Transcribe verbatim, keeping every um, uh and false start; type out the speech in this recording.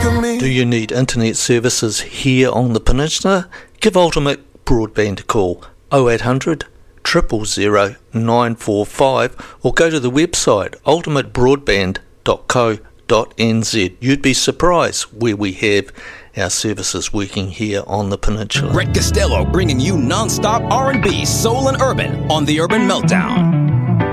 of me. Do you need internet services here on the peninsula? Give Ultimate Broadband a call oh eight hundred, zero zero zero, nine four five or go to the website ultimate broadband dot co dot n z. You'd be surprised where we have our services working here on the peninsula. Brett Costello bringing you non-stop R and B, soul and urban on The Urban Meltdown.